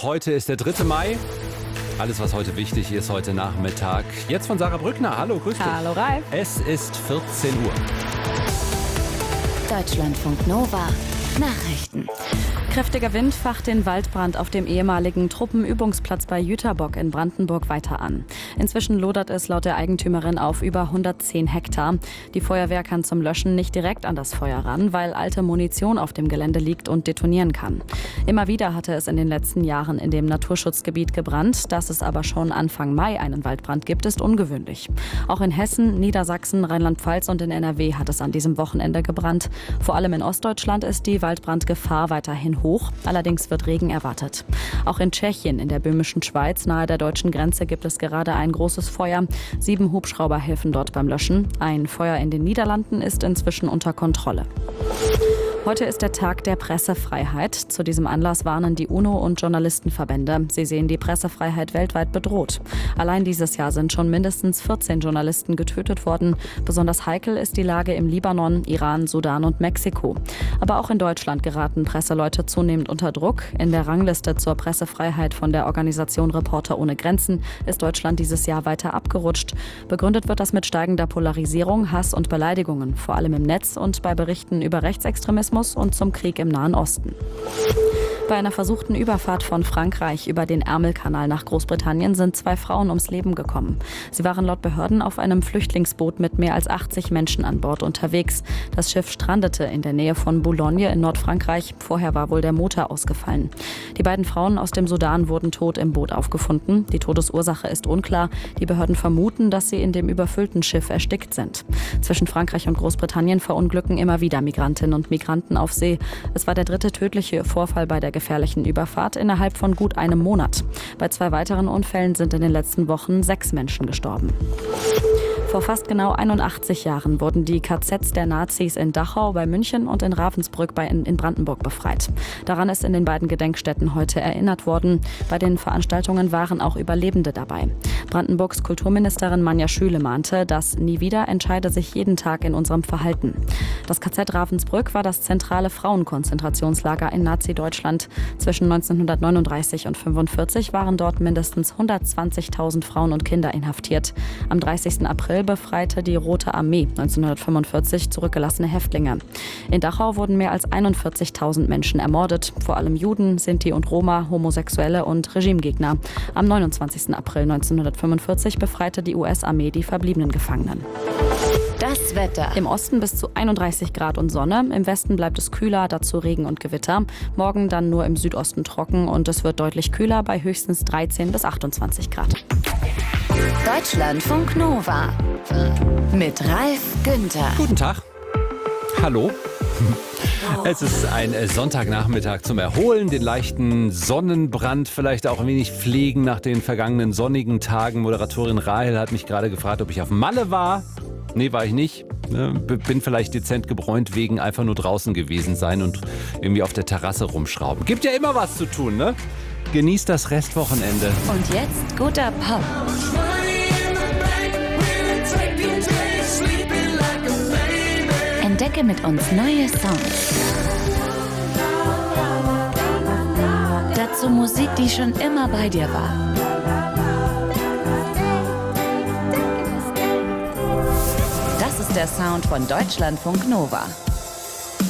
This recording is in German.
Heute ist der 3. Mai. Alles, was heute wichtig ist, heute Nachmittag. Jetzt von Sarah Brückner. Hallo, grüß dich. Hallo, Ralf. Es ist 14 Uhr. Deutschlandfunk Nova. Nachrichten. Kräftiger Wind facht den Waldbrand auf dem ehemaligen Truppenübungsplatz bei Jüterbock in Brandenburg weiter an. Inzwischen lodert es laut der Eigentümerin auf über 110 Hektar. Die Feuerwehr kann zum Löschen nicht direkt an das Feuer ran, weil alte Munition auf dem Gelände liegt und detonieren kann. Immer wieder hatte es in den letzten Jahren in dem Naturschutzgebiet gebrannt. Dass es aber schon Anfang Mai einen Waldbrand gibt, ist ungewöhnlich. Auch in Hessen, Niedersachsen, Rheinland-Pfalz und in NRW hat es an diesem Wochenende gebrannt. Vor allem in Ostdeutschland ist die Waldbrandgefahr weiterhin hoch. Allerdings wird Regen erwartet. Auch in Tschechien, in der böhmischen Schweiz, nahe der deutschen Grenze, gibt es gerade ein großes Feuer. 7 Hubschrauber helfen dort beim Löschen. Ein Feuer in den Niederlanden ist inzwischen unter Kontrolle. Heute ist der Tag der Pressefreiheit. Zu diesem Anlass warnen die UNO und Journalistenverbände. Sie sehen die Pressefreiheit weltweit bedroht. Allein dieses Jahr sind schon mindestens 14 Journalisten getötet worden. Besonders heikel ist die Lage im Libanon, Iran, Sudan und Mexiko. Aber auch in Deutschland geraten Presseleute zunehmend unter Druck. In der Rangliste zur Pressefreiheit von der Organisation Reporter ohne Grenzen ist Deutschland dieses Jahr weiter abgerutscht. Begründet wird das mit steigender Polarisierung, Hass und Beleidigungen, vor allem im Netz und bei Berichten über Rechtsextremismus und zum Krieg im Nahen Osten. Bei einer versuchten Überfahrt von Frankreich über den Ärmelkanal nach Großbritannien sind 2 Frauen ums Leben gekommen. Sie waren laut Behörden auf einem Flüchtlingsboot mit mehr als 80 Menschen an Bord unterwegs. Das Schiff strandete in der Nähe von Boulogne in Nordfrankreich. Vorher war wohl der Motor ausgefallen. Die beiden Frauen aus dem Sudan wurden tot im Boot aufgefunden. Die Todesursache ist unklar. Die Behörden vermuten, dass sie in dem überfüllten Schiff erstickt sind. Zwischen Frankreich und Großbritannien verunglücken immer wieder Migrantinnen und Migranten auf See. Es war der 3. tödliche Vorfall bei der gefährlichen Überfahrt innerhalb von gut einem Monat. Bei 2 weiteren Unfällen sind in den letzten Wochen 6 Menschen gestorben. Vor fast genau 81 Jahren wurden die KZs der Nazis in Dachau bei München und in Ravensbrück in Brandenburg befreit. Daran ist in den beiden Gedenkstätten heute erinnert worden. Bei den Veranstaltungen waren auch Überlebende dabei. Brandenburgs Kulturministerin Manja Schüle mahnte, dass nie wieder entscheide sich jeden Tag in unserem Verhalten. Das KZ Ravensbrück war das zentrale Frauenkonzentrationslager in Nazi-Deutschland. Zwischen 1939 und 1945 waren dort mindestens 120.000 Frauen und Kinder inhaftiert. Am 30. April befreite die Rote Armee 1945 zurückgelassene Häftlinge. In Dachau wurden mehr als 41.000 Menschen ermordet, vor allem Juden, Sinti und Roma, Homosexuelle und Regimegegner. Am 29. April 1945 befreite die US-Armee die verbliebenen Gefangenen. Das Wetter. Im Osten bis zu 31 Grad und Sonne, im Westen bleibt es kühler, dazu Regen und Gewitter. Morgen dann nur im Südosten trocken und es wird deutlich kühler bei höchstens 13 bis 28 Grad. Deutschlandfunk Nova. Mit Ralf Günther. Guten Tag. Hallo. Es ist ein Sonntagnachmittag zum Erholen, den leichten Sonnenbrand vielleicht auch ein wenig pflegen nach den vergangenen sonnigen Tagen. Moderatorin Rahel hat mich gerade gefragt, ob ich auf Malle war. Nee, war ich nicht. Bin vielleicht dezent gebräunt wegen einfach nur draußen gewesen sein und irgendwie auf der Terrasse rumschrauben. Gibt ja immer was zu tun, ne? Genießt das Restwochenende. Und jetzt guter Pop. Entdecke mit uns neue Songs. Dazu Musik, die schon immer bei dir war. Das ist der Sound von Deutschlandfunk Nova.